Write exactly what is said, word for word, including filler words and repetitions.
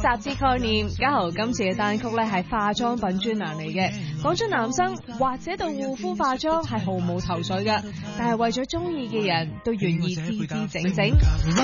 雜誌概念，嘉豪今次嘅單曲咧係化妝品專欄嚟嘅，講咗男生或者對護膚化妝係毫無頭緒㗎，但係為咗中意嘅人都願意支支整整。